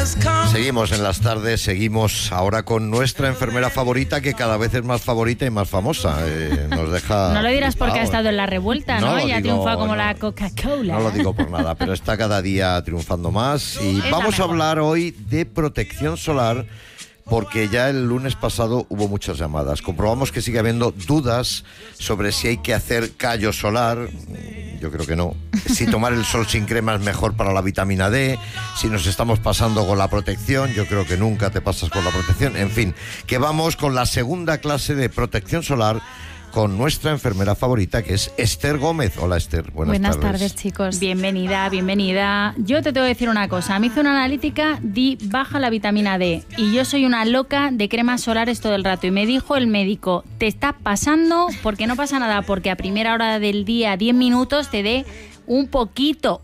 Seguimos en las tardes, seguimos ahora con nuestra enfermera favorita, que cada vez es más favorita y más famosa. Nos deja... No lo dirás porque ha estado en la revuelta, ¿no? Y ha triunfado como la Coca-Cola. No lo digo por nada, pero está cada día triunfando más. Y vamos a hablar hoy de protección solar, porque ya el lunes pasado hubo muchas llamadas. Comprobamos que sigue habiendo dudas sobre si hay que hacer callo solar. Yo creo que no. Si tomar el sol sin crema es mejor para la vitamina D. Si nos estamos pasando con la protección. Yo creo que nunca te pasas con la protección. En fin, que vamos con la segunda clase de protección solar con nuestra enfermera favorita, que es Esther Gómez. Hola, Esther. Buenas tardes, chicos. Bienvenida, bienvenida. Yo te tengo que decir una cosa. Me hice una analítica, di baja la vitamina D. Y yo soy una loca de cremas solares todo el rato. Y me dijo el médico, te está pasando, porque no pasa nada, porque a primera hora del día, 10 minutos, te dé un poquito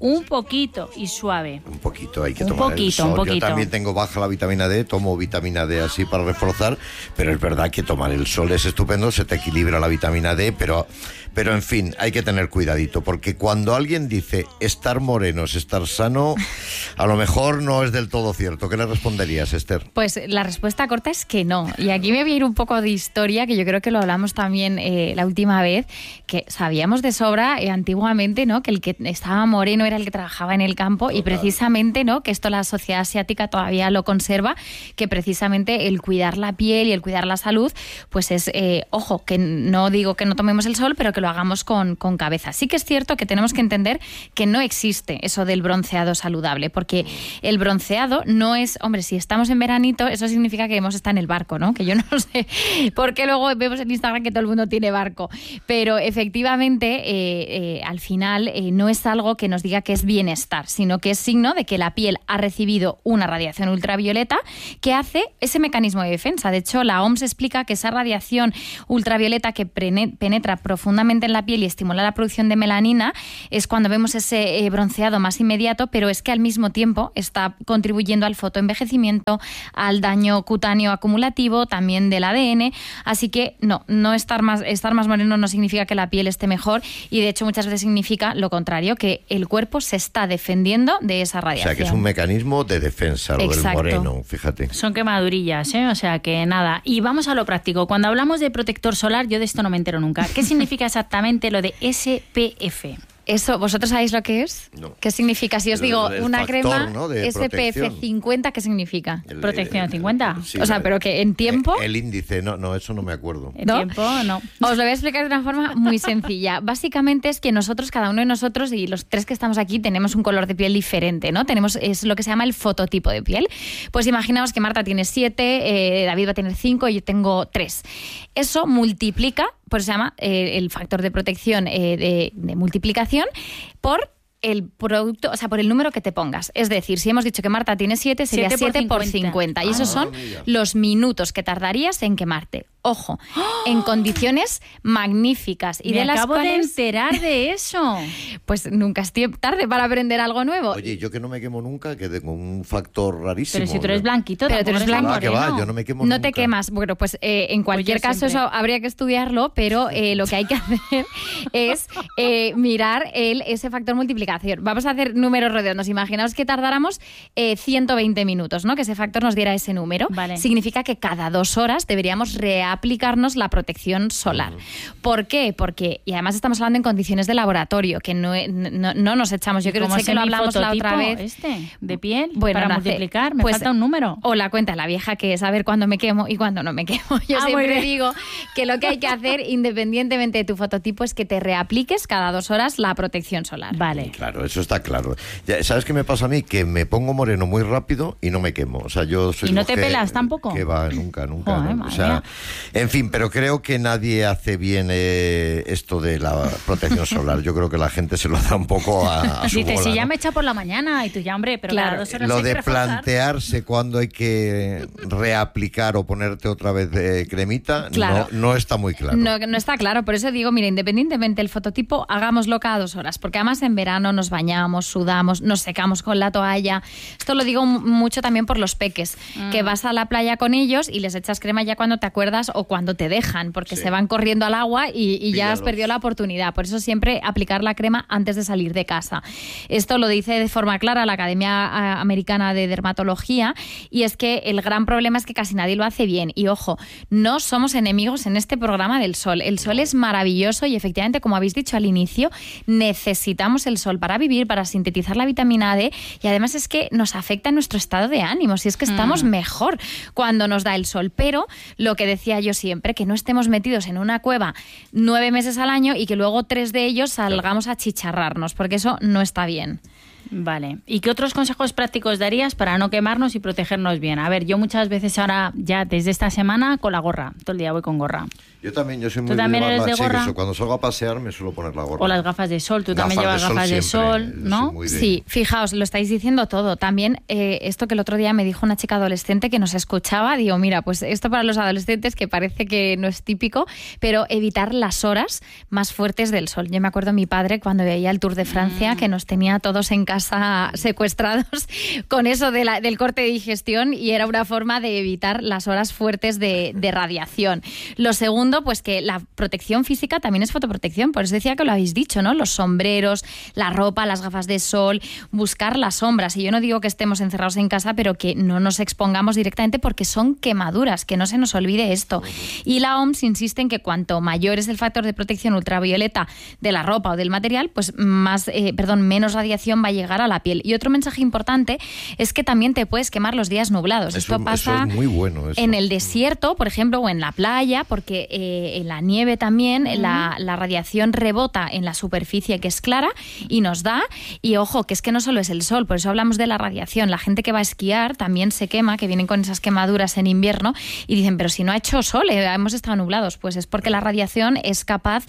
y suave. Un poquito, hay que tomar el sol. Yo también tengo baja la vitamina D, tomo vitamina D así para reforzar, pero es verdad que tomar el sol es estupendo, se te equilibra la vitamina D, pero en fin, hay que tener cuidadito, porque cuando alguien dice estar moreno es estar sano, a lo mejor no es del todo cierto. ¿Qué le responderías, Esther? Pues la respuesta corta es que no. Y aquí me voy a ir un poco de historia, que yo creo que lo hablamos también la última vez, que sabíamos de sobra antiguamente, ¿no?, que el que estaba moreno era el que trabajaba en el campo. Total. Y precisamente, ¿no?, que esto la sociedad asiática todavía lo conserva, que precisamente el cuidar la piel y el cuidar la salud, pues es, ojo, que no digo que no tomemos el sol, pero que lo hagamos con cabeza. Sí que es cierto que tenemos que entender que no existe eso del bronceado saludable, porque el bronceado no es, hombre, si estamos en veranito, eso significa que hemos estado en el barco, ¿no? Que yo no sé por qué luego vemos en Instagram que todo el mundo tiene barco, pero efectivamente al final no es algo que nos diga que es bienestar, sino que es signo de que la piel ha recibido una radiación ultravioleta que hace ese mecanismo de defensa. De hecho, la OMS explica que esa radiación ultravioleta que penetra profundamente en la piel y estimula la producción de melanina es cuando vemos ese bronceado más inmediato, pero es que al mismo tiempo está contribuyendo al fotoenvejecimiento, al daño cutáneo acumulativo, también del ADN. Así que no estar más moreno no significa que la piel esté mejor, y de hecho muchas veces significa lo contrario, que el cuerpo se está defendiendo de esa radiación. O sea, que es un mecanismo de defensa, lo Exacto. del moreno, fíjate. Son quemadurillas, ¿eh? O sea que nada. Y vamos a lo práctico. Cuando hablamos de protector solar, yo de esto no me entero nunca. ¿Qué significa exactamente lo de SPF? Eso, ¿vosotros sabéis lo que es? No. ¿Qué significa? Si os digo una factor, crema, ¿no?, de SPF 50, ¿qué significa? ¿Protección 50? Sí, o sea, pero que en tiempo... El índice, no, eso no me acuerdo. En tiempo, no. Os lo voy a explicar de una forma muy sencilla. Básicamente es que nosotros, cada uno de nosotros, y los tres que estamos aquí, tenemos un color de piel diferente, ¿no? Es lo que se llama el fototipo de piel. Pues imaginaos que Marta tiene 7, David va a tener 5 y yo tengo 3. Eso multiplica, pues se llama el factor de protección de multiplicación por el producto, o sea, por el número que te pongas. Es decir, si hemos dicho que Marta tiene 7, sería 7 por 50. Y esos son los minutos que tardarías en quemarte. Ojo, en condiciones magníficas. Y Me de las acabo cuales... de enterar de eso. Pues nunca es tarde para aprender algo nuevo. Oye, yo que no me quemo nunca, que tengo un factor rarísimo. Pero si tú eres blanquito, Pero tú eres blanco. Que va, yo no me quemo No nunca. te quemas. Bueno, pues en cualquier caso siempre. eso habría que estudiarlo, pero lo que hay que hacer es mirar ese factor multiplicación. Vamos a hacer números redondos. Imaginaos que tardáramos 120 minutos, ¿no? Que ese factor nos diera ese número. Vale. Significa que cada 2 horas deberíamos aplicarnos la protección solar. ¿Por qué? Porque, y además estamos hablando en condiciones de laboratorio, que no nos echamos. Yo creo que lo hablamos la otra vez. ¿De piel? Bueno, para no hace- multiplicar, me pues, falta un número. O la cuenta la vieja, que es saber cuándo me quemo y cuándo no me quemo. Yo muy siempre bien. digo que lo que hay que hacer, independientemente de tu fototipo, es que te reapliques cada 2 horas la protección solar. Vale. Claro, eso está claro. Ya, ¿sabes qué me pasa a mí? Que me pongo moreno muy rápido y no me quemo. O sea, yo soy... ¿Y no te pelas tampoco? Que va, nunca. Joder, ¿no? O sea, madre en fin, pero creo que nadie hace bien esto de la protección solar. Yo creo que la gente se lo da un poco a su Dices, bola, si ya ¿no? me echa por la mañana, y tú ya, hombre, pero Claro. cada 2 horas Lo hay de que reforzar. plantearse cuándo hay que reaplicar o ponerte otra vez cremita, Claro. no está muy claro. No está claro, por eso digo, mira, independientemente del fototipo, hagámoslo cada 2 horas, porque además en verano verano nos bañamos, sudamos, nos secamos con la toalla. Esto lo digo mucho también por los peques, que vas a la playa con ellos y les echas crema ya cuando te acuerdas o cuando te dejan, porque se van corriendo al agua y ya has perdido la oportunidad. Por eso siempre aplicar la crema antes de salir de casa. Esto lo dice de forma clara la Academia Americana de Dermatología, y es que el gran problema es que casi nadie lo hace bien. Y ojo, no somos enemigos en este programa del sol. El sol es maravilloso y efectivamente, como habéis dicho al inicio, necesitamos el sol para vivir, para sintetizar la vitamina D, y además es que nos afecta en nuestro estado de ánimo, si es que estamos mejor cuando nos da el sol. Pero lo que decía yo siempre, que no estemos metidos en una cueva 9 meses al año y que luego 3 de ellos salgamos a chicharrarnos, porque eso no está bien. Vale. ¿Y qué otros consejos prácticos darías para no quemarnos y protegernos bien? A ver, yo muchas veces ahora, ya desde esta semana, con la gorra. Todo el día voy con gorra. Yo también, yo soy muy ¿Tú también eres de gorra? Sí, cuando salgo a pasear me suelo poner la gorra. O las gafas de sol. Tú también llevas gafas de sol, ¿no? Sí, fijaos, lo estáis diciendo todo. También esto que el otro día me dijo una chica adolescente que nos escuchaba, digo, mira, pues esto para los adolescentes, que parece que no es típico, pero evitar las horas más fuertes del sol. Yo me acuerdo de mi padre cuando veía el Tour de Francia, que nos tenía todos en casa secuestrados con eso del corte de digestión, y era una forma de evitar las horas fuertes de radiación. Lo segundo, pues que la protección física también es fotoprotección, por eso decía que lo habéis dicho, ¿no? Los sombreros, la ropa, las gafas de sol, buscar las sombras. Y yo no digo que estemos encerrados en casa, pero que no nos expongamos directamente, porque son quemaduras, que no se nos olvide esto. Y la OMS insiste en que cuanto mayor es el factor de protección ultravioleta de la ropa o del material, pues menos radiación va a llegar a la piel. Y otro mensaje importante es que también te puedes quemar los días nublados. Esto pasa es muy bueno, eso. En el desierto, por ejemplo, o en la playa, porque en la nieve también la radiación rebota en la superficie, que es clara, y nos da. Y ojo, que es que no solo es el sol, por eso hablamos de la radiación. La gente que va a esquiar también se quema, que vienen con esas quemaduras en invierno y dicen, pero si no ha hecho sol, hemos estado nublados. Pues es porque la radiación es capaz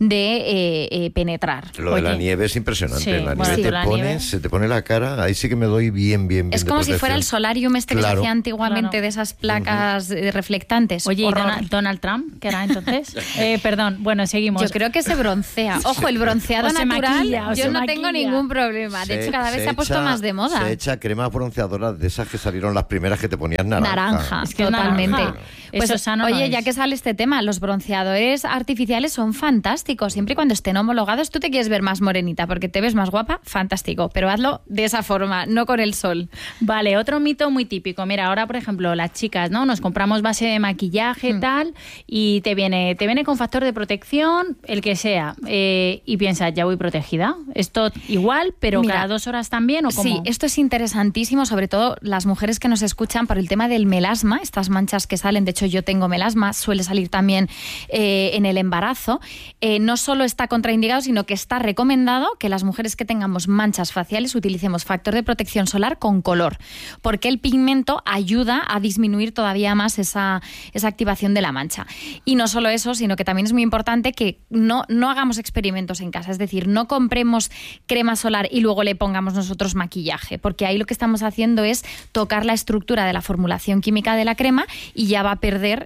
de penetrar. Lo de la nieve es impresionante. Sí, la nieve se te pone la cara, ahí sí que me doy bien. Es como si fuera el solarium que se hacía antiguamente, de esas placas reflectantes. Oye, ¿y Donald Trump qué era entonces? Perdón, bueno, seguimos. Yo creo que se broncea. Ojo, el bronceado natural, maquilla, yo no tengo ningún problema. De hecho, cada vez se ha puesto más de moda. Se echa cremas bronceadoras de esas que salieron las primeras, que te ponían naranja. Es que totalmente. Naranja. Pues eso sano oye, no ya que sale este tema, los bronceadores artificiales son fantásticos. Siempre y cuando estén homologados. Tú te quieres ver más morenita porque te ves más guapa, fantástico. Pero hazlo de esa forma, no con el sol. Vale, otro mito muy típico. Mira, ahora, por ejemplo, las chicas, ¿no? Nos compramos base de maquillaje tal, y te viene con factor de protección, el que sea, y piensas, ya voy protegida. Esto igual, pero mira, cada 2 horas también, ¿o cómo? Sí, esto es interesantísimo, sobre todo las mujeres que nos escuchan, por el tema del melasma, estas manchas que salen. De hecho, yo tengo melasma, suele salir también en el embarazo. No solo está contraindicado, sino que está recomendado que las mujeres que tengamos manchas faciales utilicemos factor de protección solar con color, porque el pigmento ayuda a disminuir todavía más esa activación de la mancha. Y no solo eso, sino que también es muy importante que no hagamos experimentos en casa, es decir, no compremos crema solar y luego le pongamos nosotros maquillaje, porque ahí lo que estamos haciendo es tocar la estructura de la formulación química de la crema y ya va a perder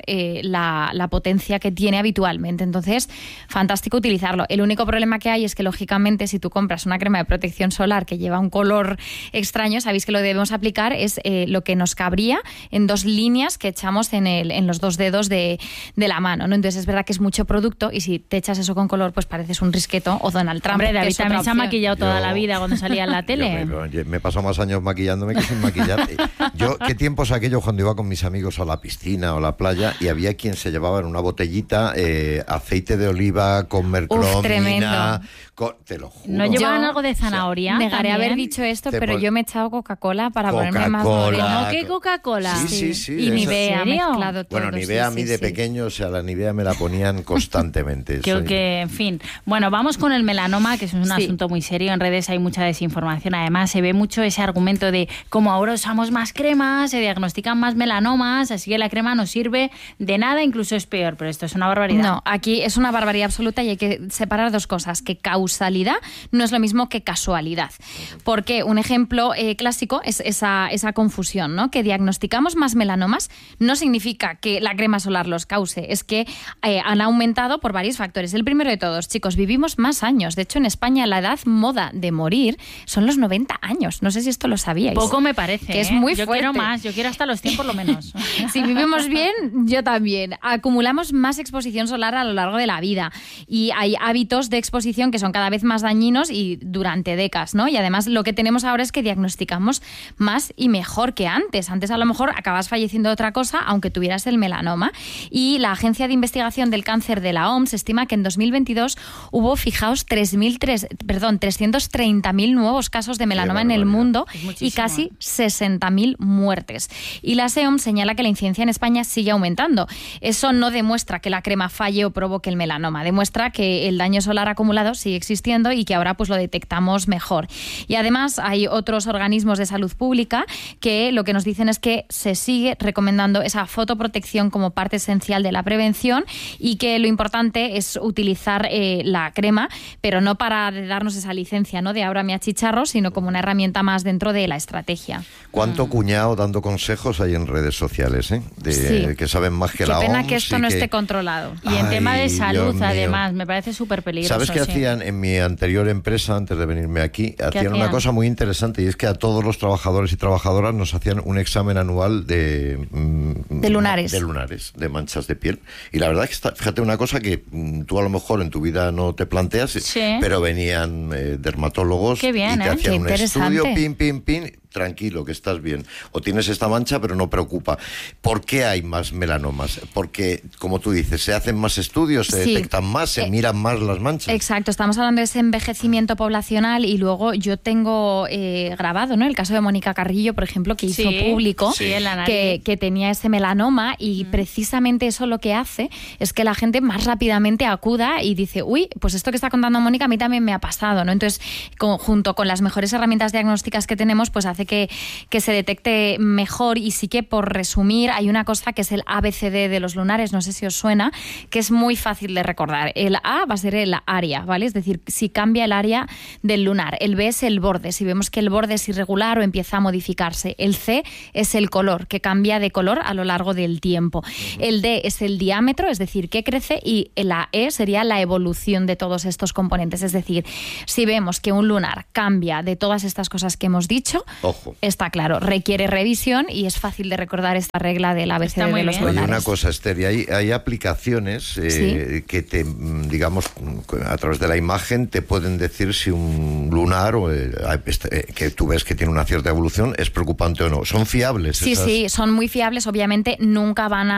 la potencia que tiene habitualmente. Entonces, fantástico utilizarlo. El único problema que hay es que, lógicamente, si tú compras una crema de protección solar que lleva un color extraño, sabéis que lo debemos aplicar es lo que nos cabría en 2 líneas que echamos en los 2 dedos de la mano, ¿no? Entonces es verdad que es mucho producto, y si te echas eso con color, pues pareces un risqueto o Donald Trump. Hombre, David también se ha maquillado toda la vida cuando salía en la tele. Me paso más años maquillándome que sin maquillar. ¿Qué tiempos aquellos cuando iba con mis amigos a la piscina o la playa y había quien se llevaba en una botellita aceite de oliva con mercromina? Te lo juro. ¿No llevaban algo de zanahoria? Negaré haber dicho esto, pero yo me he echado Coca-Cola para ponerme más morena. ¿No? ¿Qué Coca-Cola? Sí. Y Nivea mezclado todo. Bueno, Nivea a mí de pequeño, o sea, la Nivea me la ponían constantemente. Creo que, en fin. Bueno, vamos con el melanoma, que es un asunto muy serio. En redes hay mucha desinformación. Además, se ve mucho ese argumento de como ahora usamos más cremas, se diagnostican más melanomas, así que la crema no sirve de nada, incluso es peor. Pero esto es una barbaridad. No, aquí es una barbaridad absoluta, y hay que separar 2 cosas. Que causalidad no es lo mismo que casualidad. Porque un ejemplo clásico es esa confusión, ¿no? Que diagnosticamos más melanomas no significa que la crema solar los cause, es que han aumentado por varios factores. El primero de todos, chicos, vivimos más años. De hecho, en España la edad moda de morir son los 90 años. No sé si esto lo sabíais. Poco me parece. Que es muy yo fuerte. Quiero más, yo quiero hasta los 100 por lo menos. Si vivimos bien, yo también. Acumulamos más exposición solar a lo largo de la vida y hay hábitos de exposición que son cada vez más dañinos y durante décadas, ¿no? Y además lo que tenemos ahora es que diagnosticamos más y mejor que antes. Antes a lo mejor acabas falleciendo de otra cosa aunque tuvieras el melanoma. Y la Agencia de Investigación del Cáncer de la OMS estima que en 2022 hubo, fijaos, 330.000 nuevos casos de melanoma en el mundo y casi 60.000 muertes. Y la SEOM señala que la incidencia en España sigue aumentando. Eso no demuestra que la crema falle o provoque el melanoma, demuestra que el daño solar acumulado sigue existiendo y que ahora pues lo detectamos mejor. Y además hay otros organismos de salud pública que lo que nos dicen es que se sigue recomendando esa fotoprotección como parte esencial de la prevención y que lo importante es utilizar la crema, pero no para darnos esa licencia, ¿no?, de ahora me achicharro, sino como una herramienta más dentro de la estrategia. ¿Cuánto cuñado dando consejos hay en redes sociales, que saben más que la OMS? Qué pena que esto no esté controlado. Y en tema de salud, además, me parece súper peligroso. ¿Sabes qué hacían en mi anterior empresa, antes de venirme aquí? Hacían una cosa muy interesante, y es que a todos los trabajadores y trabajadoras nos hacían un examen anual de lunares. De lunares, de manchas de piel. Y la verdad es que, fíjate, una cosa que tú a lo mejor en tu vida no te planteas, pero venían dermatólogos y te hacían un estudio, pin, tranquilo, que estás bien. O tienes esta mancha, pero no preocupa. ¿Por qué hay más melanomas? Porque, como tú dices, se hacen más estudios, se detectan más, se miran más las manchas. Exacto, estamos hablando de ese envejecimiento poblacional y luego yo tengo grabado, ¿no?, el caso de Mónica Carrillo, por ejemplo, que hizo público que tenía ese melanoma y precisamente eso lo que hace es que la gente más rápidamente acuda y dice, uy, pues esto que está contando Mónica a mí también me ha pasado, ¿no? Entonces, junto con las mejores herramientas diagnósticas que tenemos, pues hace que se detecte mejor. Y sí que, por resumir, hay una cosa que es el ABCD de los lunares, no sé si os suena, que es muy fácil de recordar. El A va a ser el área, ¿vale? Es decir, si cambia el área del lunar. El B es el borde, si vemos que el borde es irregular o empieza a modificarse. El C es el color, que cambia de color a lo largo del tiempo. El D es el diámetro, es decir, que crece, y la E sería la evolución de todos estos componentes. Es decir, si vemos que un lunar cambia de todas estas cosas que hemos dicho, está claro, requiere revisión y es fácil de recordar esta regla del ABCD de los lunares. Oye, una cosa, Esther, hay aplicaciones que te, digamos, a través de la imagen te pueden decir si un lunar que tú ves que tiene una cierta evolución es preocupante o no. ¿Son fiables? Sí, son muy fiables. Obviamente nunca van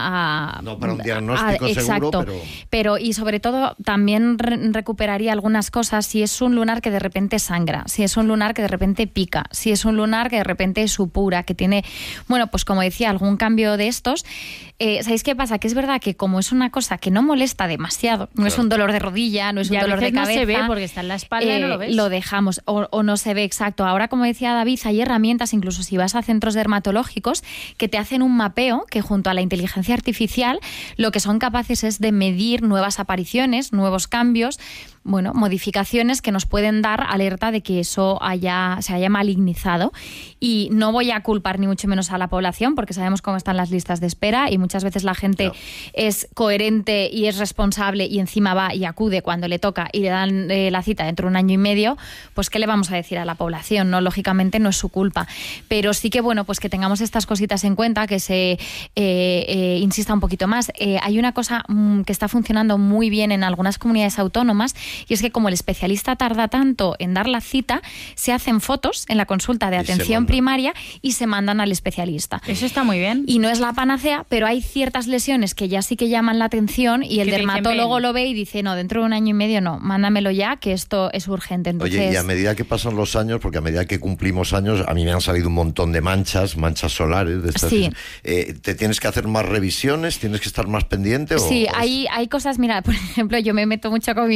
a no para un diagnóstico seguro, pero y sobre todo también recuperaría algunas cosas si es un lunar que de repente sangra, si es un lunar que de repente pica, si es un lunar que de repente supura, que tiene, bueno, pues como decía, algún cambio de estos. ¿Sabéis qué pasa? Que es verdad que como es una cosa que no molesta demasiado, no es un dolor de rodilla, no es un dolor de cabeza, no se ve porque está en la espalda y no lo ves. Lo dejamos o no se ve, exacto. Ahora, como decía David, hay herramientas, incluso si vas a centros dermatológicos, que te hacen un mapeo que junto a la inteligencia artificial lo que son capaces es de medir nuevas apariciones, nuevos cambios, bueno, modificaciones que nos pueden dar alerta de que eso se haya malignizado. Y no voy a culpar ni mucho menos a la población, porque sabemos cómo están las listas de espera y muchas veces la gente es coherente y es responsable y encima va y acude cuando le toca y le dan la cita dentro de 1 año y medio. Pues ¿qué le vamos a decir a la población? No, lógicamente no es su culpa, pero sí que, bueno, pues que tengamos estas cositas en cuenta, que se insista un poquito más. Hay una cosa que está funcionando muy bien en algunas comunidades autónomas, y es que como el especialista tarda tanto en dar la cita, se hacen fotos en la consulta de atención primaria y se mandan al especialista. Eso está muy bien. Y no es la panacea, pero hay ciertas lesiones que ya sí que llaman la atención y el dermatólogo lo ve y dice, no, dentro de 1 año y medio no, mándamelo ya, que esto es urgente. Entonces, oye, y a medida que pasan los años, porque a medida que cumplimos años, a mí me han salido un montón de manchas solares de estas. Sí. ¿Te tienes que hacer más revisiones? ¿Tienes que estar más pendiente? Sí, hay cosas, mira, por ejemplo, yo me meto mucho con mi padre porque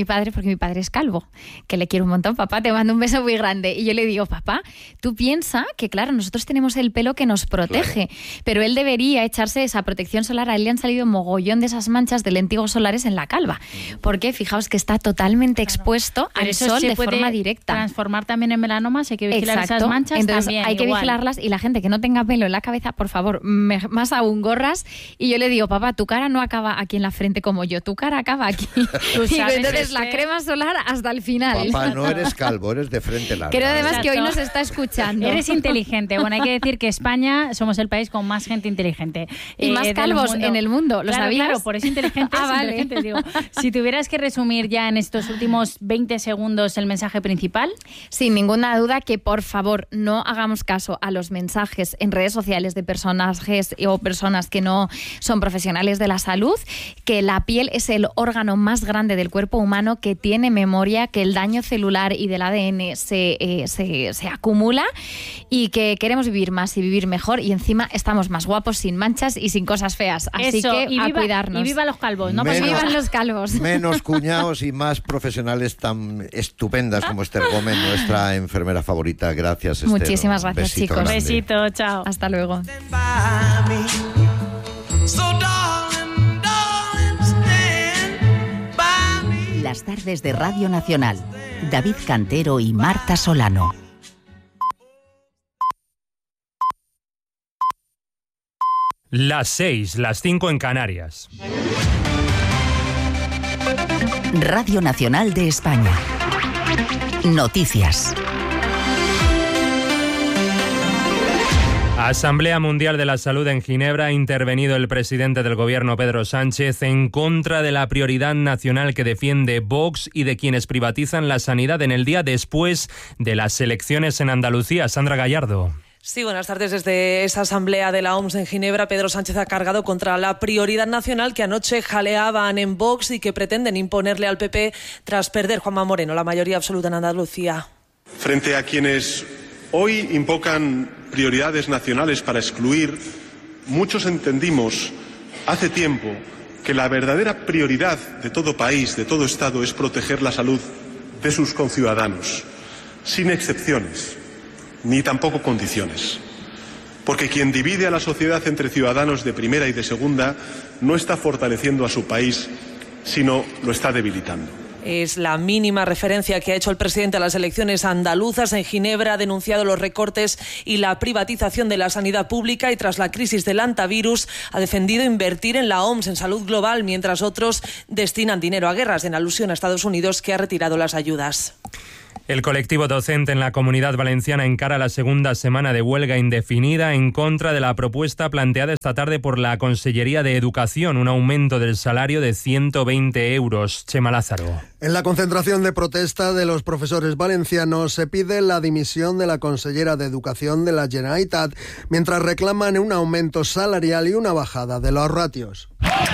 porque mi padre es calvo, que le quiero un montón. Papá, te mando un beso muy grande. Y yo le digo, papá, tú piensa que, claro, nosotros tenemos el pelo que nos protege, pero él debería echarse esa protección solar. A él le han salido mogollón de esas manchas de lentigos solares en la calva, porque fijaos que está totalmente expuesto al sol de forma directa. Transformar también en melanoma, hay que vigilar esas manchas. Entonces también, hay que vigilarlas, y la gente que no tenga pelo en la cabeza, por favor, más aún gorras. Y yo le digo, papá, tu cara no acaba aquí en la frente como yo, tu cara acaba aquí. Y entonces la crema solar hasta el final. Papá, no eres calvo, eres de frente larga. Creo además que hoy nos está escuchando. Eres inteligente. Bueno, hay que decir que España somos el país con más gente inteligente. Y más calvos en el mundo, ¿lo sabías? Claro, por eso inteligente. Vale. Digo, si tuvieras que resumir ya en estos últimos 20 segundos el mensaje principal. Sin ninguna duda, que por favor no hagamos caso a los mensajes en redes sociales de personajes o personas que no son profesionales de la salud, que la piel es el órgano más grande del cuerpo humano, que tiene memoria, que el daño celular y del ADN se acumula, y que queremos vivir más y vivir mejor, y encima estamos más guapos, sin manchas y sin cosas feas. Así que a cuidarnos. Y viva los calvos, ¿no? Vivan los calvos. Menos cuñados y más profesionales tan estupendas como Esther Gómez, nuestra enfermera favorita. Gracias, Esther. Muchísimas gracias, besito chicos. grande. Besito, chao. Hasta luego. Las tardes de Radio Nacional. David Cantero y Marta Solano. Las 6, las 5 en Canarias. Radio Nacional de España. Noticias. Asamblea Mundial de la Salud en Ginebra. Ha intervenido el presidente del gobierno, Pedro Sánchez, en contra de la prioridad nacional que defiende Vox y de quienes privatizan la sanidad en el día después de las elecciones en Andalucía. Sandra Gallardo. Sí, buenas tardes. Desde esa asamblea de la OMS en Ginebra, Pedro Sánchez ha cargado contra la prioridad nacional que anoche jaleaban en Vox y que pretenden imponerle al PP tras perder Juanma Moreno la mayoría absoluta en Andalucía. Frente a quienes hoy invocan prioridades nacionales para excluir, muchos entendimos hace tiempo que la verdadera prioridad de todo país, de todo Estado, es proteger la salud de sus conciudadanos, sin excepciones, ni tampoco condiciones. Porque quien divide a la sociedad entre ciudadanos de primera y de segunda no está fortaleciendo a su país, sino lo está debilitando. Es la mínima referencia que ha hecho el presidente a las elecciones andaluzas. En Ginebra ha denunciado los recortes y la privatización de la sanidad pública, y tras la crisis del antivirus ha defendido invertir en la OMS, en salud global, mientras otros destinan dinero a guerras, en alusión a Estados Unidos, que ha retirado las ayudas. El colectivo docente en la Comunidad Valenciana encara la segunda semana de huelga indefinida en contra de la propuesta planteada esta tarde por la Consellería de Educación, un aumento del salario de 120 euros. Chema Lázaro. En la concentración de protesta de los profesores valencianos se pide la dimisión de la consellera de Educación de la Generalitat, mientras reclaman un aumento salarial y una bajada de los ratios.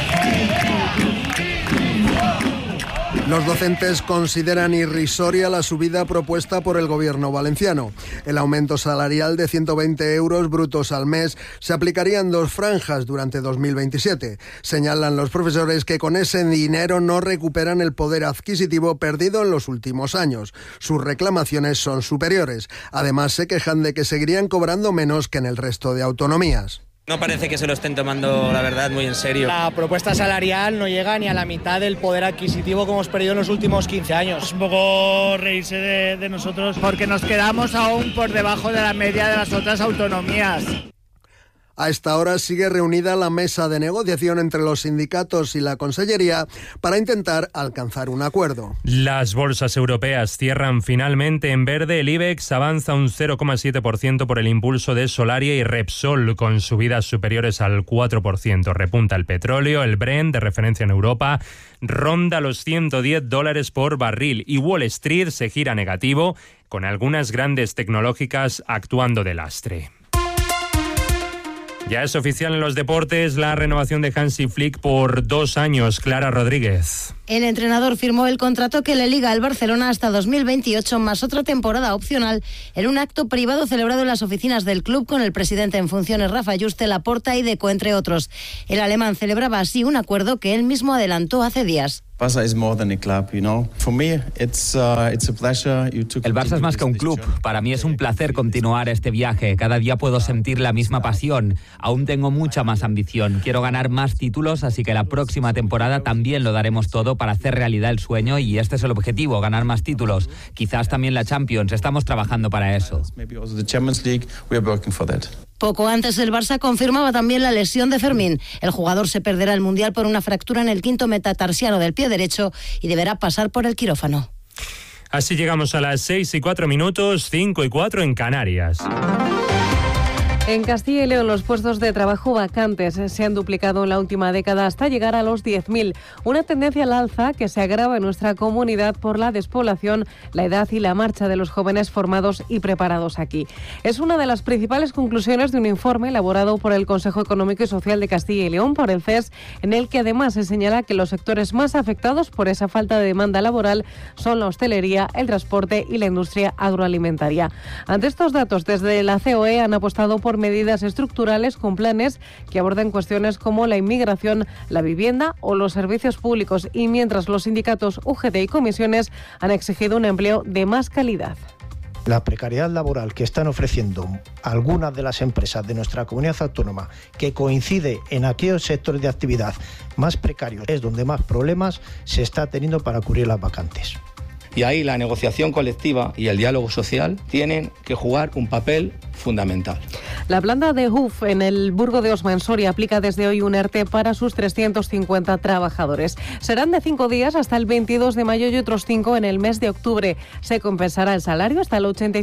Los docentes consideran irrisoria la subida propuesta por el gobierno valenciano. El aumento salarial de 120 euros brutos al mes se aplicaría en 2 franjas durante 2027. Señalan los profesores que con ese dinero no recuperan el poder adquisitivo perdido en los últimos años. Sus reclamaciones son superiores. Además, se quejan de que seguirían cobrando menos que en el resto de autonomías. No parece que se lo estén tomando, la verdad, muy en serio. La propuesta salarial no llega ni a la mitad del poder adquisitivo que hemos perdido en los últimos 15 años. Es un poco reírse de nosotros porque nos quedamos aún por debajo de la media de las otras autonomías. A esta hora sigue reunida la mesa de negociación entre los sindicatos y la Consellería para intentar alcanzar un acuerdo. Las bolsas europeas cierran finalmente en verde. El IBEX avanza un 0,7% por el impulso de Solaria y Repsol, con subidas superiores al 4%. Repunta el petróleo. El Brent, de referencia en Europa, ronda los $110 por barril, y Wall Street se gira negativo, con algunas grandes tecnológicas actuando de lastre. Ya es oficial en los deportes la renovación de Hansi Flick por 2 años. Clara Rodríguez. El entrenador firmó el contrato que le liga al Barcelona hasta 2028, más otra temporada opcional, en un acto privado celebrado en las oficinas del club con el presidente en funciones, Rafa Juste, Laporta y Deco, entre otros. El alemán celebraba así un acuerdo que él mismo adelantó hace días. Barça is more than a club, you know. For me, it's a pleasure. El Barça es más que un club. Para mí es un placer continuar este viaje. Cada día puedo sentir la misma pasión. Aún tengo mucha más ambición. Quiero ganar más títulos, así que la próxima temporada también lo daremos todo para hacer realidad el sueño, y este es el objetivo, ganar más títulos. Quizás también la Champions. Estamos trabajando para eso. Poco antes el Barça confirmaba también la lesión de Fermín. El jugador se perderá el Mundial por una fractura en el quinto metatarsiano del pie derecho y deberá pasar por el quirófano. Así llegamos a las 6:04, 5:04 en Canarias. En Castilla y León, los puestos de trabajo vacantes se han duplicado en la última década hasta llegar a los 10.000. Una tendencia al alza que se agrava en nuestra comunidad por la despoblación, la edad y la marcha de los jóvenes formados y preparados aquí. Es una de las principales conclusiones de un informe elaborado por el Consejo Económico y Social de Castilla y León, por el CES, en el que además se señala que los sectores más afectados por esa falta de demanda laboral son la hostelería, el transporte y la industria agroalimentaria. Ante estos datos, desde la COE han apostado por medidas estructurales con planes que aborden cuestiones como la inmigración, la vivienda o los servicios públicos, y mientras los sindicatos UGT y comisiones han exigido un empleo de más calidad. La precariedad laboral que están ofreciendo algunas de las empresas de nuestra comunidad autónoma, que coincide en aquellos sectores de actividad más precarios, es donde más problemas se está teniendo para cubrir las vacantes. Y ahí la negociación colectiva y el diálogo social tienen que jugar un papel fundamental. La planta de UF en el Burgo de Osma, en Soria, aplica desde hoy un ERTE para sus 350 trabajadores. Serán de 5 días hasta el 22 de mayo y otros 5 en el mes de octubre. Se compensará el salario hasta el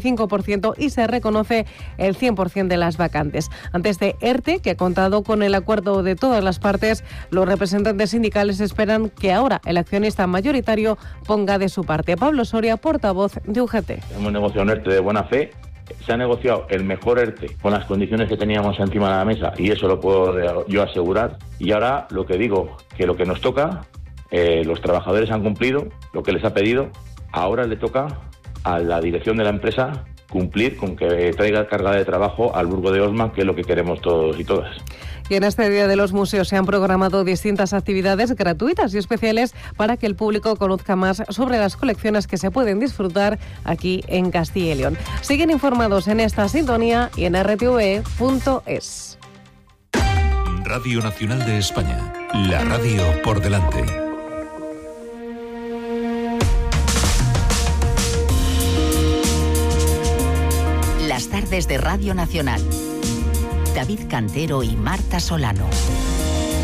85% y se reconoce el 100% de las vacantes. Ante este ERTE, que ha contado con el acuerdo de todas las partes, los representantes sindicales esperan que ahora el accionista mayoritario ponga de su parte. Pablo Soria, portavoz de UGT. Hemos negociado un ERTE de buena fe. Se ha negociado el mejor ERTE con las condiciones que teníamos encima de la mesa, y eso lo puedo yo asegurar. Y ahora lo que digo, que lo que nos toca, los trabajadores han cumplido lo que les ha pedido. Ahora le toca a la dirección de la empresa cumplir con que traiga carga de trabajo al Burgo de Osma, que es lo que queremos todos y todas. Y en este Día de los Museos se han programado distintas actividades gratuitas y especiales para que el público conozca más sobre las colecciones que se pueden disfrutar aquí en Castilla y León. Siguen informados en esta sintonía y en rtve.es. Radio Nacional de España, la radio por delante. Las tardes de Radio Nacional. David Cantero y Marta Solano.